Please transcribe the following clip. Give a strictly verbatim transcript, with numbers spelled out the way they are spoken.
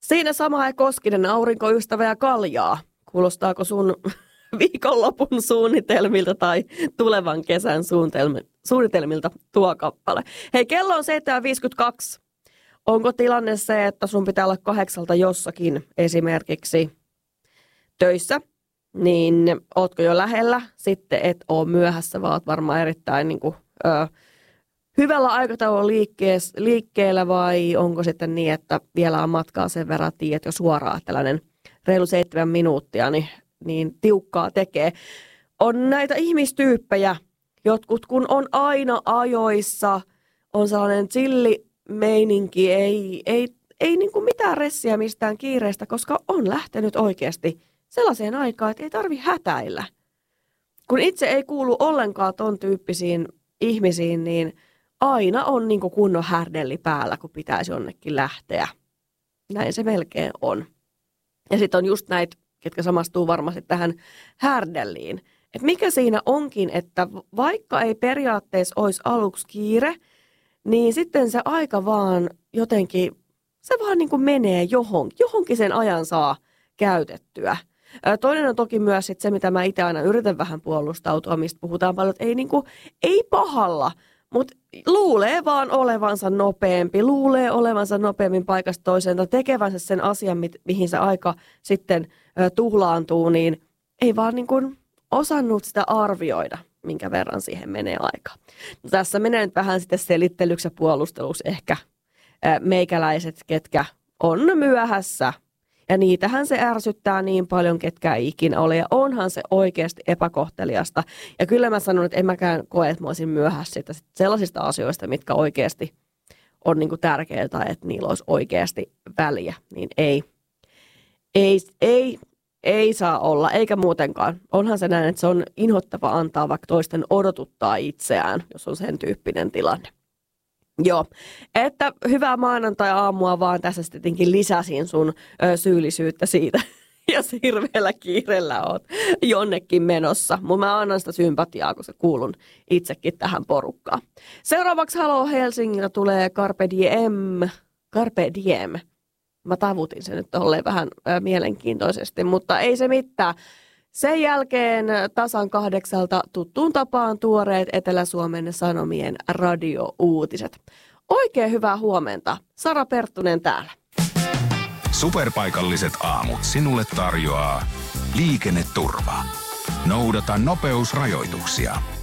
Siinä sama ja Koskinen, aurinkoystävä ja kaljaa. Kuulostaako sun viikonlopun suunnitelmilta tai tulevan kesän suunnitelmilta tuo kappale? Hei, kello on seitsemän viisikymmentäkaksi. Onko tilanne se, että sun pitää olla kahdeksalta jossakin esimerkiksi töissä? Niin ootko jo lähellä? Sitten et oo myöhässä, vaan oot varmaan erittäin niin kuin, ö, hyvällä aikataululla liikkeellä, vai onko sitten niin, että vielä on matkaa sen verran, tiedät jo suoraan, tällainen reilu seitsemän minuuttia, niin, niin tiukkaa tekee. On näitä ihmistyyppejä, jotkut kun on aina ajoissa, on sellainen chilli-meininki, ei, ei, ei niin kuin mitään ressiä mistään kiireestä, koska on lähtenyt oikeasti sellaiseen aikaan, että ei tarvi hätäillä. Kun itse ei kuulu ollenkaan ton tyyppisiin ihmisiin, niin aina on niin kuin kunnon härdelli päällä, kun pitäisi jonnekin lähteä. Näin se melkein on. Ja sitten on just näitä, ketkä samastuu varmasti tähän härdelliin. Et mikä siinä onkin, että vaikka ei periaatteessa olisi aluksi kiire, niin sitten se aika vaan jotenkin, se vaan niin kuin menee johonkin. Johonkin sen ajan saa käytettyä. Toinen on toki myös sit se, mitä mä itse aina yritän vähän puolustautua, mistä puhutaan paljon, että ei, niin kuin, ei pahalla, mutta luulee vaan olevansa nopeampi, luulee olevansa nopeammin paikasta toiseen tai tekevänsä sen asian, mi- mihin se aika sitten ö, tuhlaantuu, niin ei vaan niin kuin osannut sitä arvioida, minkä verran siihen menee aikaa. No, tässä menee nyt vähän sitten selittelyksi ja puolusteluksi ehkä ö, meikäläiset, ketkä on myöhässä. Ja niitähän se ärsyttää niin paljon, ketkä ei ikinä ole. Ja onhan se oikeasti epäkohteliasta. Ja kyllä mä sanon, että en mäkään koe, että mä olisin myöhässä sellaisista asioista, mitkä oikeasti on niin kuin tärkeää tai että niillä olisi oikeasti väliä. Niin ei, ei, ei, ei saa olla, eikä muutenkaan. Onhan se näin, että se on inhottava antaa vaikka toisten odotuttaa itseään, jos on sen tyyppinen tilanne. Joo, että hyvää maanantai-aamua vaan tässä sitten tietenkin lisäsin sun ö, syyllisyyttä siitä ja hirveällä kiireellä oot jonnekin menossa. Mutta mä annan sitä sympatiaa, koska kuulun itsekin tähän porukkaan. Seuraavaksi Halo Helsingiltä tulee Carpe Diem. Carpe Diem. Mä tavutin sen nyt tolleen vähän ö, mielenkiintoisesti, mutta ei se mitään. Sen jälkeen tasan kahdeksalta tuttuun tapaan tuoreet Etelä-Suomen Sanomien radio-uutiset. Oikein hyvää huomenta. Sara Perttunen täällä. Superpaikalliset aamut sinulle tarjoaa liikenneturva. Noudata nopeusrajoituksia.